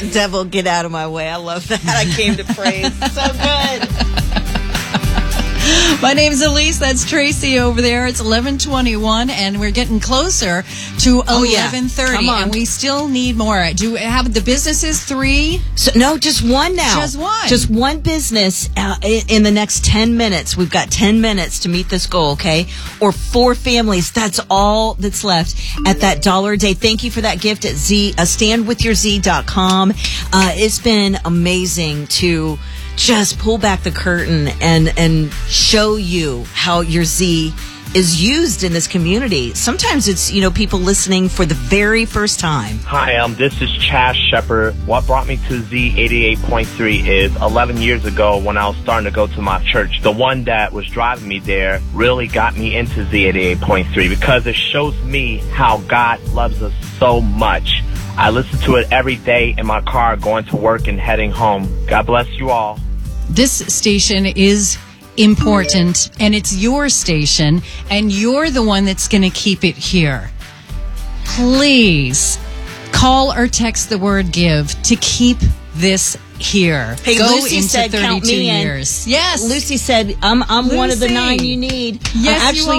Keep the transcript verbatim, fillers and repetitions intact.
Devil, get out of my way. I love that. I came to praise. So good. My name's Elise. That's Tracy over there. It's eleven twenty-one, and we're getting closer to eleven thirty, oh, yeah. and we still need more. Do you have the businesses three? So, no, just one now. Just one. Just one business uh, in the next ten minutes. We've got ten minutes to meet this goal, okay? Or four families. That's all that's left at that dollar a day. Thank you for that gift at Z, uh, stand with your z dot com. Uh, it's been amazing to just pull back the curtain and and show you how your Z is used in this community. Sometimes it's, you know, people listening for the very first time. Hi, um, this is Chaz Shepard. What brought me to Z eighty-eight point three is eleven years ago when I was starting to go to my church. The one that was driving me there really got me into Z eighty-eight point three because it shows me how God loves us so much. I listen to it every day in my car going to work and heading home. God bless you all. This station is important, and it's your station, and you're the one that's going to keep it here. Please call or text the word GIVE to keep this here. Hey, Go Lucy into said, thirty-two count me in. years. Yes. Lucy said, I'm I'm one of the Lucy. nine you need. Yes, I'm actually you